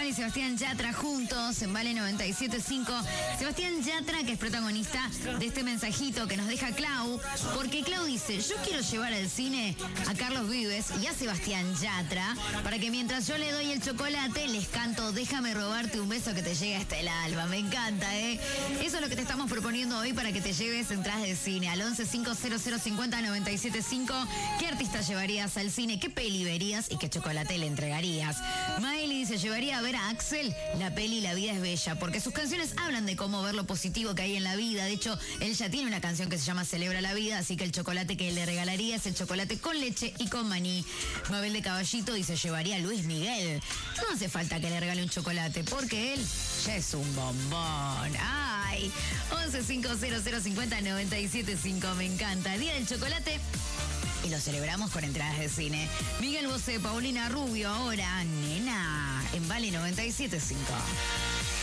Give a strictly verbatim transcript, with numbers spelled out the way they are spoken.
y Sebastián Yatra juntos en Vale noventa y siete punto cinco. Sebastián Yatra, que es protagonista de este mensajito que nos deja Clau, porque Clau dice, yo quiero llevar al cine a Carlos Vives y a Sebastián Yatra para que mientras yo le doy el chocolate les canto Déjame robarte un beso que te llegue hasta el alma. Me encanta, ¿eh? Eso es lo que te estamos proponiendo hoy para que te lleves entradas de cine al once cinco cero cero cincuenta noventa y siete cinco. ¿Qué artista llevarías al cine? ¿Qué peli verías y qué chocolate le entregarías? Miley dice, llevaría a ver a Axel la peli La vida es bella, porque sus canciones hablan de cómo ver lo positivo que hay en la vida. De hecho, él ya tiene una canción que se llama Celebra la vida, así que el chocolate que le regalaría es el chocolate con leche y con maní. Mabel de Caballito dice, llevaría a Luis Miguel. No hace falta que le regale un chocolate, porque él ya es un bombón. ¡Ay! once cinco cero cero cincuenta noventa y siete cinco, me encanta. Día del chocolate. Y lo celebramos con entradas de cine. Miguel Bosé, Paulina Rubio, ahora, nena, en Vale noventa y siete punto cinco.